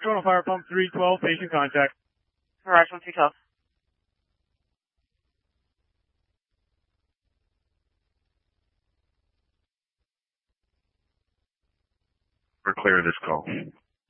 Toronto Fire Pump 312, patient contact. Mirage 1312. We're clear of this call.